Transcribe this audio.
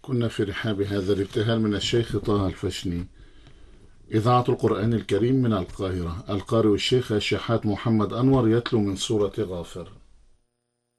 كنا في رحاب هذا الابتهال من الشيخ طه الفشني. إذاعة القرآن الكريم من القاهرة. القارئ الشيخ الشحات محمد أنور يتلو من سورة غافر.